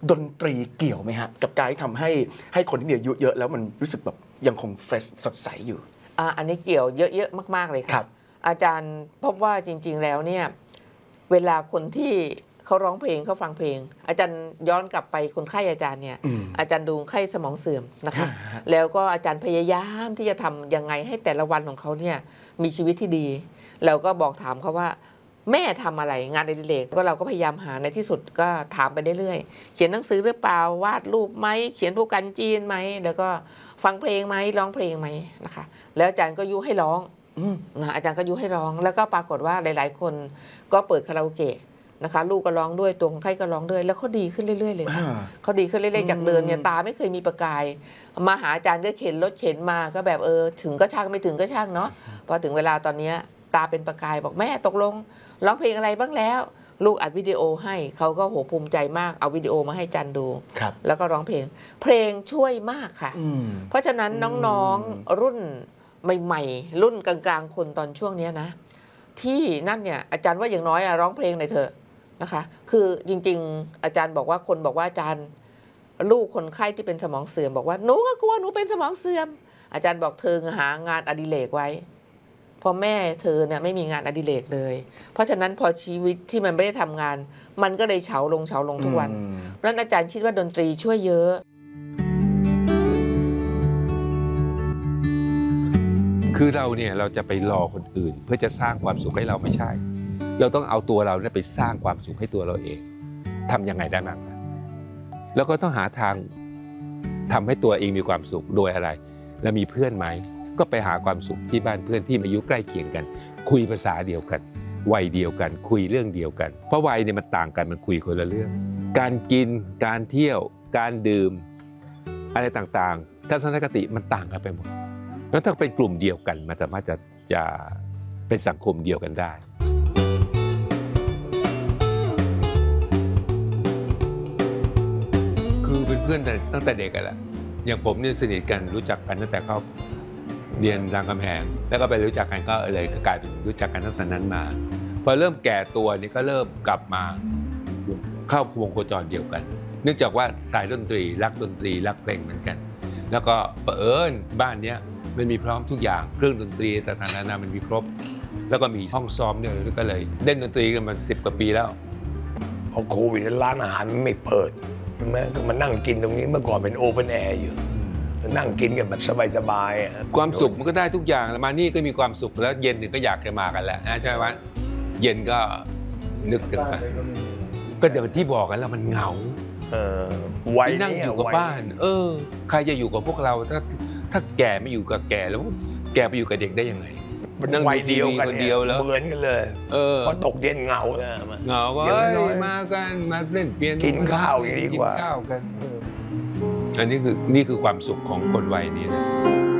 ดนตรีเกี่ยวไหมฮะกับการที่ทำให้คนที่มีอายุเยอะแล้วมันรู้สึกแบบยังคงเฟรชสดใสอยู่อันนี้เกี่ยวเยอะๆมากๆเลยครับอาจารย์พบว่าจริงๆแล้วเนี่ยเวลาคนที่เขาร้องเพลงเขาฟังเพลงอาจารย์ย้อนกลับไปคนไข้อาจารย์เนี่ยอาจารย์ดูไข้สมองเสื่อมนะคะแล้วก็อาจารย์พยายามที่จะทำยังไงให้แต่ละวันของเขาเนี่ยมีชีวิตที่ดีเราก็บอกถามเขาว่าแม่ทำอะไรงานอดิเรกก็เราก็พยายามหาในที่สุดก็ถามไปเรื่อยๆเขียนหนังสือหรือเปล่าวาดรูปไหมเขียนโปรแกรมจีนไหมแล้วก็ฟังเพลงไหมร้องเพลงไหมนะคะแล้วอาจารย์ก็ยุให้ร้องอาจารย์ก็ยุให้ร้องแล้วก็ปรากฏว่าหลายๆคนก็เปิดคาราโอเกะนะคะลูกก็ร้องด้วยตัวคนไข้ก็ร้องด้วยแล้วเขาดีขึ้นเรื่อยๆเลยค่ะเขาดีขึ้นเรื่อยๆจากเดิมเนี่ยตาไม่เคยมีประกายมาหาอาจารย์ก็เข็นรถเข็นมาก็แบบถึงก็ช่างไม่ถึงก็ช่างเนาะพอถึงเวลาตอนนี้ตาเป็นประกายบอกแม่ตกลงร้องเพลงอะไรบ้างแล้วลูกอัดวิดีโอให้เขาก็โหภูมิใจมากเอาวิดีโอมาให้จันดูแล้วก็ร้องเพลงช่วยมากค่ะเพราะฉะนั้นน้องๆรุ่นใหม่ๆรุ่นกลางๆคนตอนช่วงนี้นะที่นั่นเนี่ยอาจารย์ว่าอย่างน้อยร้องเพลงหน่อยเถอะนะคะคือจริงๆอาจารย์บอกว่าคนบอกว่าอาจารย์ลูกคนไข้ที่เป็นสมองเสื่อมบอกว่าหนูก็กลัวหนูเป็นสมองเสื่อมอาจารย์บอกเธอหางานอดิเรกไว้พอแม่เธอเนี่ยไม่มีงานอดิเรกเลยเพราะฉะนั้นพอชีวิตที่มันไม่ได้ทำงานมันก็เลยเฉาลงทุกวันเพราะฉะนั้นอาจารย์คิดว่าดนตรีช่วยเยอะคือเราเนี่ยเราจะไปรอคนอื่นเพื่อจะสร้างความสุขให้เราไม่ใช่เราต้องเอาตัวเราเนี่ยไปสร้างความสุขให้ตัวเราเองทำยังไงได้บ้างแล้วก็ต้องหาทางทำให้ตัวเองมีความสุขโดยอะไรแล้วมีเพื่อนไหมก็ไปหาความสุขที่บ้านเพื่อนที่อายุใกล้เคียงกันคุยภาษาเดียวกันวัยเดียวกันคุยเรื่องเดียวกันเพราะวัยเนี่ยมันต่างกันมันคุยคนละเรื่องการกินการเที่ยวการดื่มอะไรต่างๆทัศนคติมันต่างกันไปหมดแล้วถ้าเป็นกลุ่มเดียวกันมันสามารถจะเป็นสังคมเดียวกันได้คือเป็นเพื่อนตั้งแต่เด็กกันแหละอย่างผมเนี่ยสนิทกันรู้จักกันตั้งแต่เขาเรียนรามคำแหงแล้วก็ไปรู้จักกันก็เลยกลายเป็นรู้จักกันตั้งแต่นั้นมาพอเริ่มแก่ตัวนี่ก็เริ่มกลับมาเข้าวงโคจรเดียวกันเนื่องจากว่าสายดนตรีรักดนตรีรักเพลงเหมือนกันแล้วก็เผอิญบ้านเนี้ยมันมีพร้อมทุกอย่างเครื่องดนตรีต่างๆนานามันมีครบแล้วก็มีห้องซ้อมด้วยก็เลยเล่นดนตรีกันมา10 กว่าปีแล้วพอโควิดร้านอาหารไม่เปิดแม้ก็มานั่งกินตรงนี้เมื่อก่อนเป็นโอเพ่นแอร์อยู่นั่งกินกันแบบสบายๆความสุขมันก็ได้ทุกอย่างแล้วมานี่ก็มีความสุขแล้วเย็นหนึ่งก็อยากจะมากันแล้วใช่ไหมเย็นก็นึกถึงก็เดี๋ยวที่บอกกันแล้วมันเหงาวัยนั่งอยู่กับบ้านใครจะอยู่กับพวกเราถ้าแก่ไม่อยู่กับแก่แล้วแก่ไปอยู่กับเด็กได้ยังไงนั่งวัยเดียวกันเหมือนกันเลยพอตกเย็นเหงาเลยเหงาก็มากันมาเล่นเปียโนกินข้าวอย่างนี้ดีกว่าอันนี้คือความสุขของคนวัยนี้นะ